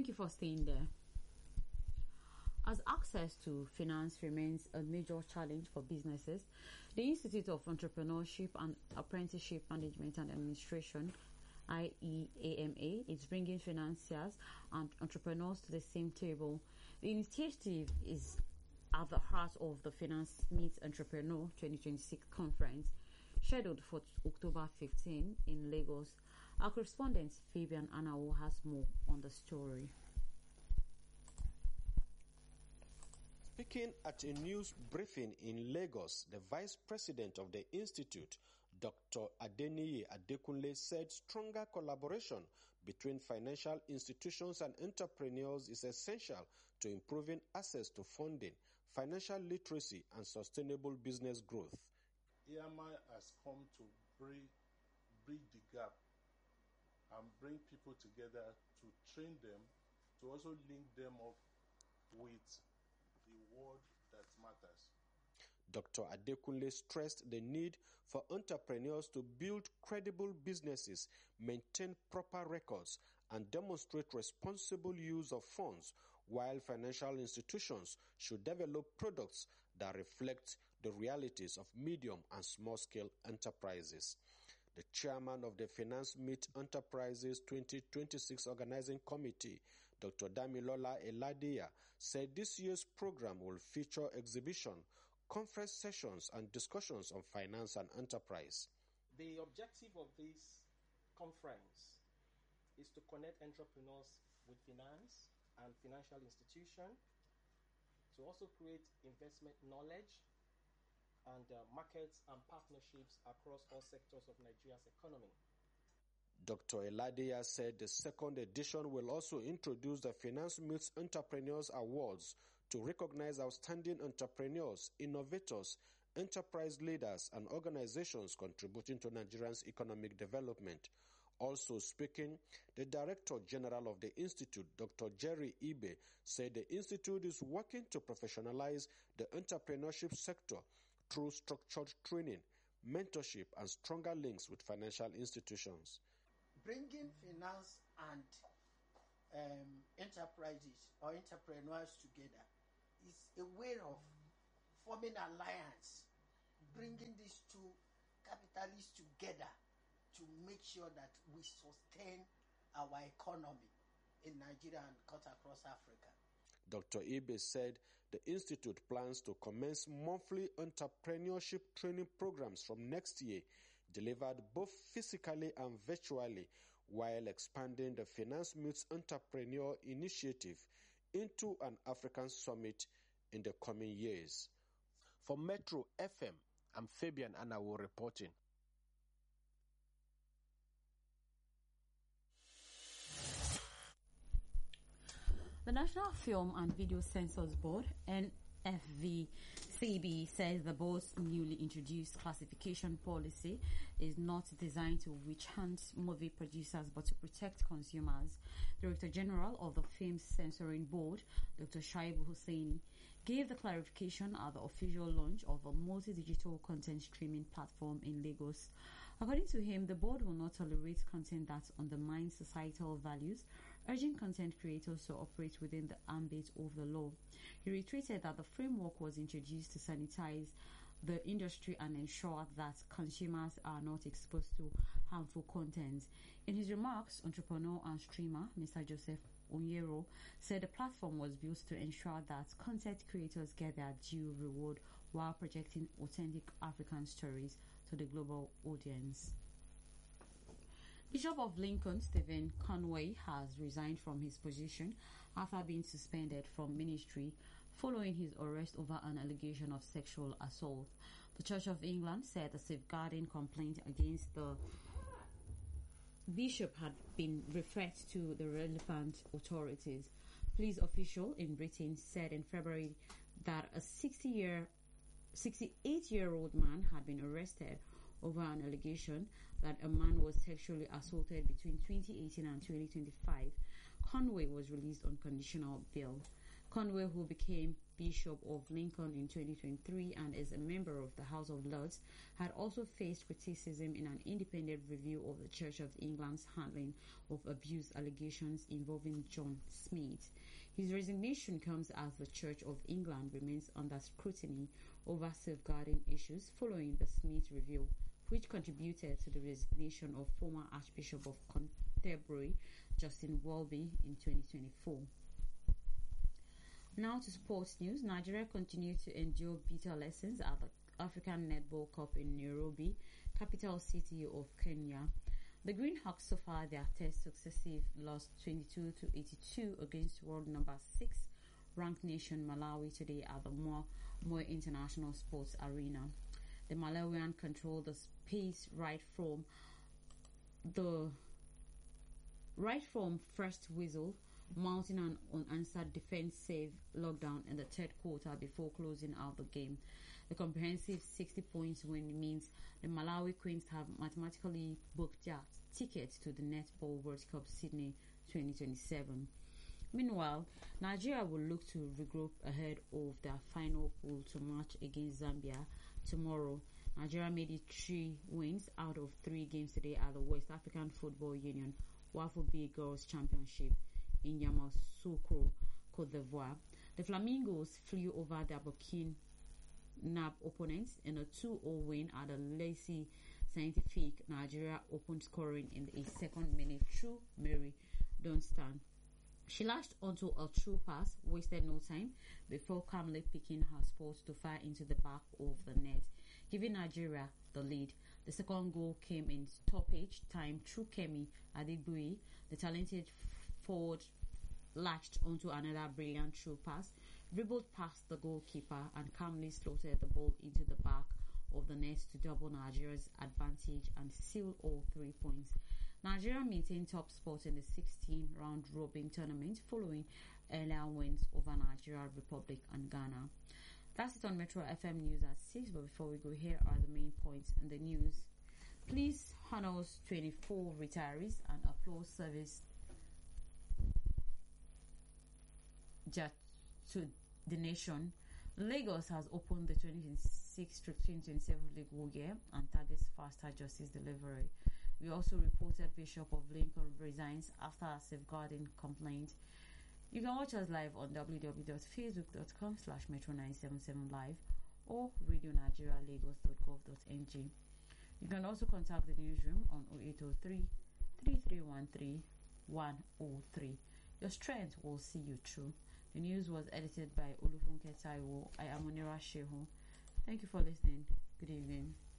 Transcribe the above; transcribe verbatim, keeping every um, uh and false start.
Thank you for staying there. As access to finance remains a major challenge for businesses, the Institute of Entrepreneurship and Apprenticeship Management and Administration, I E A M A, is bringing financiers and entrepreneurs to the same table. The initiative is at the heart of the Finance Meets Entrepreneur twenty twenty-six conference, scheduled for October fifteenth in Lagos. Our correspondent Fabian Anawo has more on the story. Speaking at a news briefing in Lagos, the Vice President of the Institute, Doctor Adeniyi Adekunle, said stronger collaboration between financial institutions and entrepreneurs is essential to improving access to funding, financial literacy, and sustainable business growth. E M I has come to bridge, bridge the gap and bring people together to train them, to also link them up with the world that matters. Doctor Adekunle stressed the need for entrepreneurs to build credible businesses, maintain proper records, and demonstrate responsible use of funds, while financial institutions should develop products that reflect the realities of medium and small-scale enterprises. The chairman of the Finance Meet Enterprises twenty twenty-six Organizing Committee, Doctor Damilola Eladia, said this year's program will feature exhibition, conference sessions, and discussions on finance and enterprise. The objective of this conference is to connect entrepreneurs with finance and financial institutions, to also create investment knowledge and uh, markets and partnerships across all sectors of Nigeria's economy. Doctor Eladia said the second edition will also introduce the Finance Meets Entrepreneurs Awards to recognize outstanding entrepreneurs, innovators, enterprise leaders, and organizations contributing to Nigeria's economic development. Also speaking, the Director General of the Institute, Doctor Jerry Ibe, said the Institute is working to professionalize the entrepreneurship sector through structured training, mentorship, and stronger links with financial institutions. Bringing finance and um, enterprises or entrepreneurs together is a way of forming alliance, bringing these two capitalists together to make sure that we sustain our economy in Nigeria and cut across Africa. Doctor Ibe said the Institute plans to commence monthly entrepreneurship training programs from next year, delivered both physically and virtually, while expanding the Finance Meets Entrepreneur Initiative into an African summit in the coming years. For Metro F M, I'm Fabian Anawo reporting. The National Film and Video Censors Board, N F V C B, says the board's newly introduced classification policy is not designed to witch-hunt movie producers but to protect consumers. Director General of the Film Censoring Board, Doctor Shaibu Hussaini, gave the clarification at the official launch of a multi-digital content streaming platform in Lagos. According to him, the board will not tolerate content that undermines societal values, urging content creators to operate within the ambit of the law. He reiterated that the framework was introduced to sanitize the industry and ensure that consumers are not exposed to harmful content. In his remarks, entrepreneur and streamer Mister Joseph Onyero said the platform was built to ensure that content creators get their due reward while projecting authentic African stories to the global audience. Bishop of Lincoln, Stephen Conway, has resigned from his position after being suspended from ministry following his arrest over an allegation of sexual assault. The Church of England said a safeguarding complaint against the bishop had been referred to the relevant authorities. Police official in Britain said in February that a sixty-year, sixty-eight-year-old man had been arrested over an allegation that a man was sexually assaulted between twenty eighteen and twenty twenty-five. Conway was released on conditional bail. Conway, who became Bishop of Lincoln in twenty twenty-three and is a member of the House of Lords, had also faced criticism in an independent review of the Church of England's handling of abuse allegations involving John Smith. His resignation comes as the Church of England remains under scrutiny over safeguarding issues following the Smith review, which contributed to the resignation of former Archbishop of Canterbury, Justin Welby, in twenty twenty-four. Now to sports news. Nigeria continued to endure bitter lessons at the African Netball Cup in Nairobi, capital city of Kenya. The Green Hawks suffered their third successive loss twenty-two to eighty-two against world number six ranked nation Malawi today at the Moi Moi International Sports Arena. The Malawian controlled the pace right from the right from first whistle, mounting an unanswered defense save lockdown in the third quarter before closing out the game. The comprehensive sixty points win means the Malawi Queens have mathematically booked their ticket to the Netball World Cup Sydney twenty twenty-seven. Meanwhile, Nigeria will look to regroup ahead of their final pool to match against Zambia tomorrow. Nigeria made it three wins out of three games today at the West African Football Union Waffle B Girls Championship in Yamoussoukro, Cote d'Ivoire. The Flamingos flew over their Burkina opponents in a two nil win at the Lacy Scientific. Nigeria opened scoring in the second minute through Mary Dunstan. She lashed onto a true pass, wasted no time before calmly picking her spot to fire into the back of the net, giving Nigeria the lead. The second goal came in stoppage time through Kemi Adegbui. The talented forward latched onto another brilliant through pass, dribbled past the goalkeeper and calmly slotted the ball into the back of the net to double Nigeria's advantage and seal all three points. Nigeria maintained top spot in the sixteen round robin tournament following earlier wins over Nigeria, Republic and Ghana. That's it on Metro F M News at six, but before we go, here are the main points in the news. Police honors twenty-four retirees and applause service to the nation. Lagos has opened the twenty twenty-six to twenty twenty-seven legal year and targets faster justice delivery. We also reported Bishop of Lincoln resigns after a safeguarding complaint. You can watch us live on w w w dot facebook dot com slash metro nine seven seven live or radio nigeria lagos dot gov dot n g. You can also contact the newsroom on oh eight oh three, three three one three, one oh three. Your strength will see you through. The news was edited by Olufunke Taiwo. I am Onira Shehu. Thank you for listening. Good evening.